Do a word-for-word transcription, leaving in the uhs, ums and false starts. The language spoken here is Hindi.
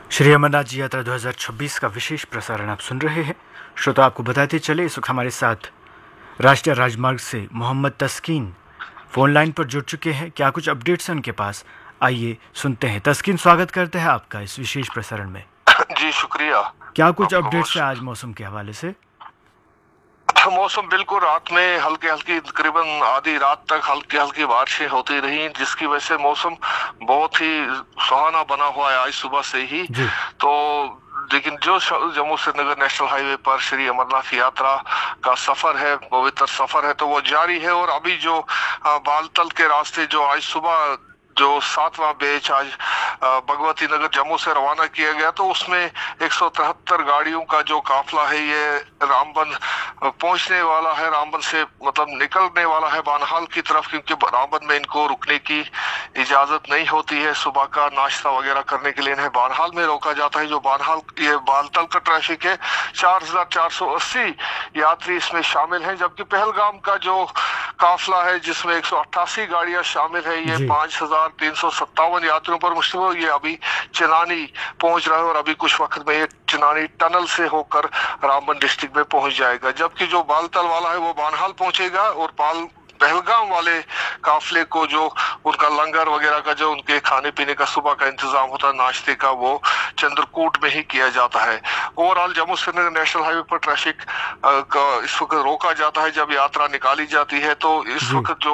श्री अमरनाथ जी यात्रा दो हज़ार छब्बीस का विशेष प्रसारण आप सुन रहे हैं। श्रोता, आपको बताते चले इस वक्त हमारे साथ राष्ट्रीय राजमार्ग से मोहम्मद तस्कीन फोन लाइन पर जुड़ चुके हैं। क्या कुछ अपडेट्स हैं उनके पास, आइए सुनते हैं। तस्कीन, स्वागत करते हैं आपका इस विशेष प्रसारण में। जी शुक्रिया। क्या कुछ अपडेट्स है आज मौसम के हवाले से? मौसम बिल्कुल रात में हल्की हल्की तकरीबन आधी रात तक हल्की हल्की बारिशें होती रही, जिसकी वजह से मौसम बहुत ही सुहाना बना हुआ है आज सुबह से ही। तो लेकिन जो जम्मू श्रीनगर नेशनल हाईवे पर श्री अमरनाथ यात्रा का सफर है, पवित्र सफर है, तो वो जारी है। और अभी जो बालतल के रास्ते जो आज सुबह जो सातवां बैच आज भगवती नगर जम्मू से रवाना किया गया, तो उसमें एक सौ तिहत्तर गाड़ियों का जो काफिला है ये रामबन पहुंचने वाला है, रामबन से मतलब निकलने वाला है बानहाल की तरफ, क्योंकि रामबन में इनको रुकने की इजाजत नहीं होती है। सुबह का नाश्ता वगैरह करने के लिए इन्हें बानहाल में रोका जाता है। जो बानहाल ये बालतल का ट्रैफिक है, चार हजार चार सौ अस्सी यात्री इसमें शामिल हैं, जबकि पहलगाम का जो काफिला है जिसमें एक सौ अट्ठासी गाड़ियां शामिल है, ये पांच हजार तीन सौ सत्तावन यात्रियों पर मुश्तमिल, ये अभी चिनानी पहुंच रहा है और अभी कुछ वक्त में ये चिनानी टनल से होकर रामबन डिस्ट्रिक्ट में पहुंच जाएगा। जबकि जो बालतल वाला है वो बानहाल पहुंचेगा और बाल पहलगाम वाले काफिले को जो उनका लंगर वगैरह का जो उनके खाने पीने का सुबह का इंतजाम होता है नाश्ते का, वो चंद्रकूट में ही किया जाता है। Overall Jammu Srinagar national highway पर ट्रैफिक इस वक्त रोका जाता है जब यात्रा निकाली जाती है। तो इस वक्त जो